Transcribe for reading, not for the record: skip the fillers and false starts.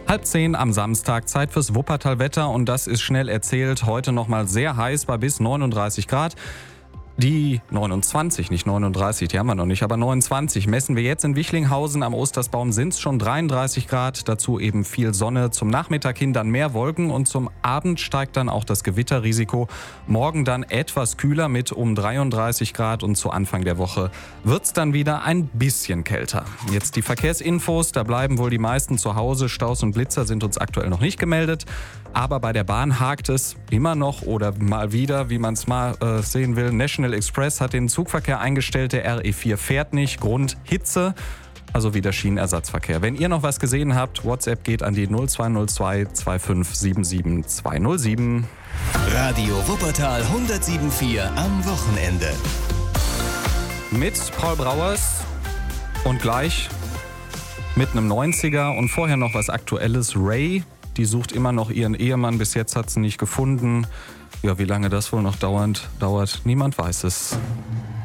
9:30 am Samstag, Zeit fürs Wuppertal-Wetter und das ist schnell erzählt. Heute nochmal sehr heiß bei bis 39 Grad. Die 29, nicht 39, die haben wir noch nicht, aber 29 messen wir jetzt in Wichlinghausen. Am Ostersbaum sind es schon 33 Grad, dazu eben viel Sonne. Zum Nachmittag hin dann mehr Wolken und zum Abend steigt dann auch das Gewitterrisiko. Morgen dann etwas kühler mit um 33 Grad und zu Anfang der Woche wird es dann wieder ein bisschen kälter. Jetzt die Verkehrsinfos, da bleiben wohl die meisten zu Hause. Staus und Blitzer sind uns aktuell noch nicht gemeldet. Aber bei der Bahn hakt es immer noch oder mal wieder, wie man es mal sehen will. National Express hat den Zugverkehr eingestellt, der RE4 fährt nicht, Grund Hitze, also wieder Schienenersatzverkehr. Wenn ihr noch was gesehen habt, WhatsApp geht an die 0202 2577 207. Radio Wuppertal 107.4 am Wochenende. Mit Paul Brauers und gleich mit einem 90er und vorher noch was Aktuelles. Ray, die sucht immer noch ihren Ehemann, bis jetzt hat sie nicht gefunden. Ja, wie lange das wohl noch dauert, niemand weiß es.